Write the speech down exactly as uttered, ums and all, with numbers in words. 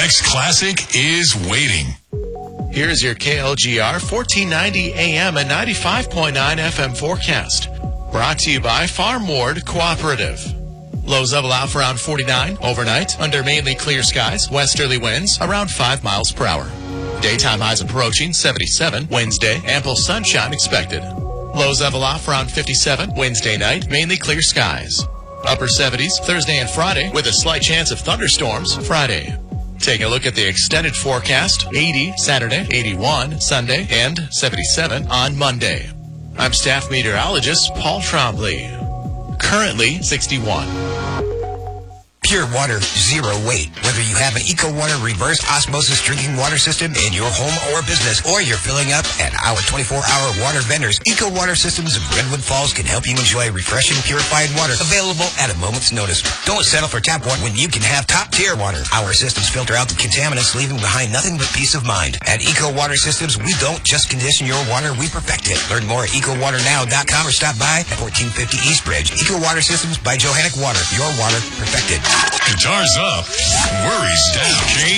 next classic is waiting. Here's your K L G R fourteen ninety A M and ninety-five point nine F M forecast. Brought to you by Farm Ward Cooperative. Lows level out for around forty-nine overnight under mainly clear skies. Westerly winds around five miles per hour. Daytime highs approaching seventy-seven. Wednesday, ample sunshine expected. Lows level off around fifty-seven. Wednesday night, mainly clear skies. Upper seventies Thursday and Friday with a slight chance of thunderstorms Friday. Take a look at the extended forecast. eighty Saturday, eighty-one Sunday, and seventy-seven on Monday. I'm staff meteorologist Paul Trombley. Currently sixty-one. Pure water, zero weight. Whether you have an EcoWater reverse osmosis drinking water system in your home or business, or you're filling up at our twenty-four hour water vendors, EcoWater Systems of Redwood Falls can help you enjoy refreshing, purified water available at a moment's notice. Don't settle for tap water when you can have top-tier water. Our systems filter out the contaminants, leaving behind nothing but peace of mind. At EcoWater Systems, we don't just condition your water, we perfect it. Learn more at eco water now dot com or stop by at fourteen fifty East Bridge. EcoWater Systems by Johannic Water. Your water perfected. Guitars up, worries down.